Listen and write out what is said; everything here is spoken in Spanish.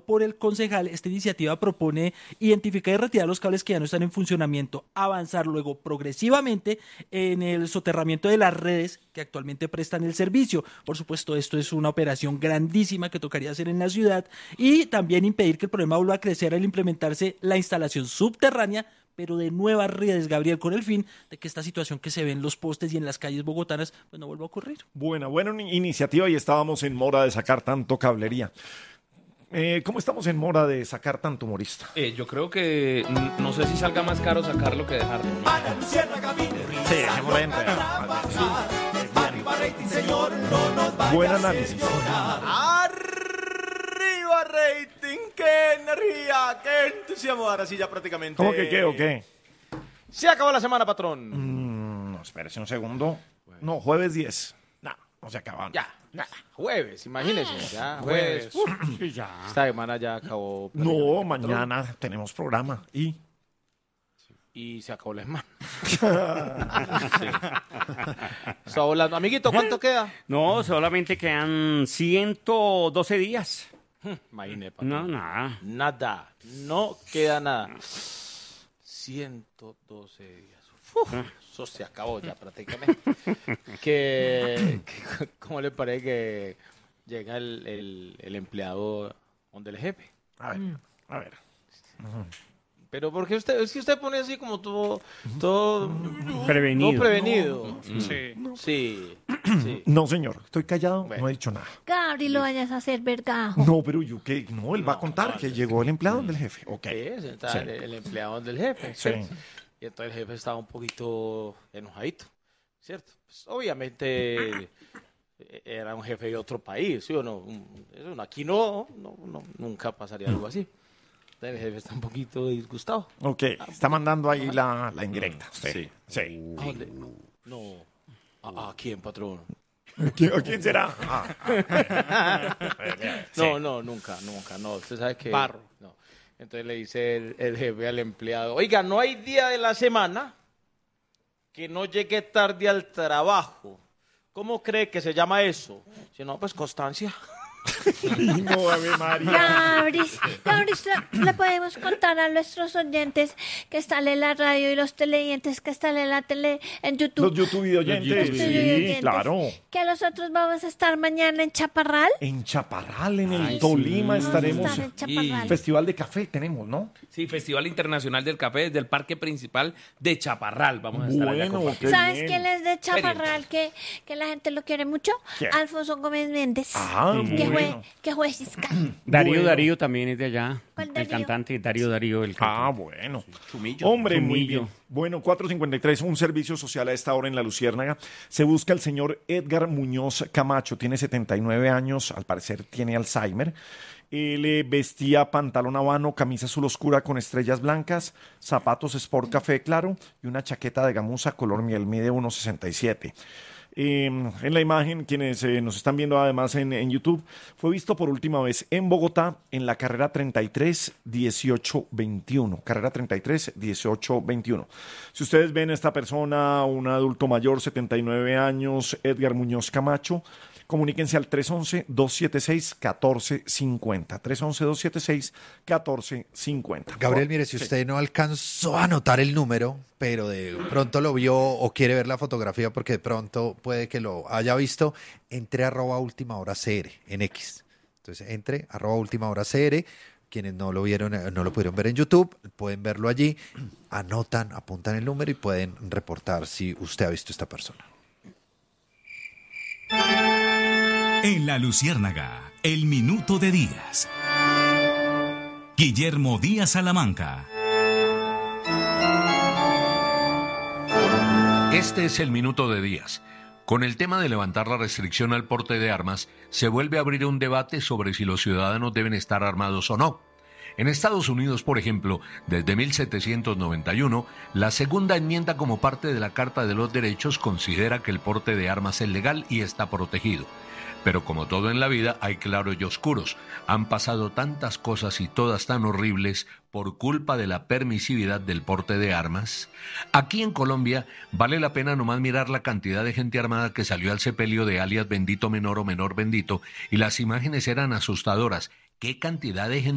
por el concejal, esta iniciativa propone identificar y retirar los cables que ya no están en funcionamiento, avanzar luego progresivamente en el soterramiento de las redes que actualmente prestan el servicio. Por supuesto, esto es una operación grandísima que tocaría hacer en la ciudad y también impedir que el problema vuelva a crecer al implementarse la instalación subterránea, pero de nuevas redes, Gabriel, con el fin de que esta situación que se ve en los postes y en las calles bogotanas pues no vuelva a ocurrir. Buena iniciativa, y estábamos en mora de sacar tanto cablería. ¿Cómo estamos en mora de sacar tanto humorista? Yo creo que no sé si salga más caro sacarlo que dejarlo, ¿no? Sí, dejémosla en buen análisis. ¡Arriba rating! ¡Qué energía! ¡Qué entusiasmo! Ahora sí ya prácticamente... ¿Cómo que qué o qué? Se acabó la semana, patrón. No, espérese un segundo. No, jueves 10. No se acaban. Ya, jueves, imagínense. Ya, jueves. Ya. Esta semana ya acabó. No, mañana tenemos programa. Y se acabó la semana. Está volando. Amiguito, ¿cuánto queda? No, solamente quedan 112 días. Imagínate, patrón. No, nada. Nada. No queda nada. 112 días. Eso se acabó ya prácticamente. ¿Cómo le parece que llega el empleado donde el jefe? A ver. Pero porque usted pone así como todo Prevenido. todo prevenido. Sí. Sí. No, señor, estoy callado, Bueno. no he dicho nada. Gabri, lo vayas a hacer vergajo. No, pero yo qué, no, él va a contar que llegó el empleado del jefe. Ok. Sí, está Sí. el empleado del jefe. Sí. Y entonces el jefe estaba un poquito enojadito, ¿cierto? Pues, obviamente era un jefe de otro país, ¿sí o no? Aquí no, nunca pasaría algo así. Entonces el jefe está un poquito disgustado. Ok, está mandando ahí la indirecta. Sí. ¿A dónde? No. ¿A quién, patrón? ¿Quién será? No, nunca, no. Usted sabe que... Barro. No. Entonces le dice el jefe al empleado, oiga, no hay día de la semana que no llegue tarde al trabajo. ¿Cómo cree que se llama eso? Si no, pues constancia. No, Ave María. Gabri, le podemos contar a nuestros oyentes que están en la radio y los televidentes que están en la tele, en YouTube. Los YouTube oyentes. Los Sí, televidentes, claro. que nosotros vamos a estar mañana en Chaparral. En Chaparral, en el Tolima, Vamos a estaremos. estar en Chaparral. Festival de café tenemos, ¿no? Sí, Festival Internacional del Café desde el Parque Principal de Chaparral. Vamos a estar allá Bueno, compartiendo. qué ¿Sabes bien. quién es de Chaparral que la gente lo quiere mucho? ¿Quién? Alfonso Gómez Méndez. Ah, bueno. Que fue fiscal. Darío también es de allá. ¿Cuál El Darío? cantante Darío, el cantante. Bueno. Chumillo. Hombre, muy Chumillo. bien. Bueno, 4:53, un servicio social a esta hora en La Luciérnaga. Se busca al señor Edgar Muñoz Camacho, tiene 79 años, al parecer tiene Alzheimer. Él vestía pantalón habano, camisa azul oscura con estrellas blancas, zapatos sport café claro y una chaqueta de gamuza color miel, mide 1,67. En la imagen, quienes nos están viendo además en YouTube, fue visto por última vez en Bogotá en la carrera 33-18-21. Carrera 33-18-21. Si ustedes ven a esta persona, un adulto mayor, 79 años, Edgar Muñoz Camacho, comuníquense al 311-276-1450. 311-276-1450. Gabriel, mire, si usted no alcanzó a anotar el número, pero de pronto lo vio o quiere ver la fotografía porque de pronto puede que lo haya visto, entre @ultimahora.cr en X. Entonces, entre @ultimahora.cr. Quienes no lo vieron, no lo pudieron ver en YouTube, pueden verlo allí, anotan, apuntan el número y pueden reportar si usted ha visto a esta persona. En La Luciérnaga, el minuto de Díaz. Guillermo Díaz Salamanca. Este es el minuto de Díaz. Con el tema de levantar la restricción al porte de armas, se vuelve a abrir un debate sobre si los ciudadanos deben estar armados o no. En Estados Unidos, por ejemplo, desde 1791, la segunda enmienda como parte de la Carta de los Derechos considera que el porte de armas es legal y está protegido. Pero como todo en la vida, hay claros y oscuros. Han pasado tantas cosas y todas tan horribles por culpa de la permisividad del porte de armas. Aquí en Colombia vale la pena nomás mirar la cantidad de gente armada que salió al sepelio de alias Bendito Menor o Menor Bendito, y las imágenes eran asustadoras. ¿Qué cantidad de gente